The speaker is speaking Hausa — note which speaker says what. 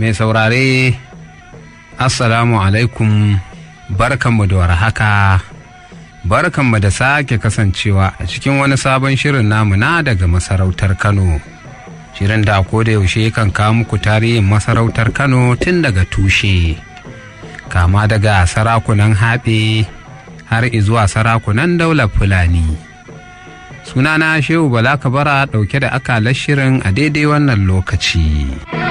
Speaker 1: Mai saurare, Assalamu alaikum, barkanmu da warhaka, barkanmu da sake kasancewa a cikin wani sabon shirin namu na daga masarautar Kano. Shirin da da yaushe kan kawo muku tarihin masarautar Kano tun daga tushe, kama daga sarakunan haɓe har izuwa sarakunan daular Fulani. Sunana Shehu Bala Kabara ɗauke da akalar shirin a daidai wannan lokaci.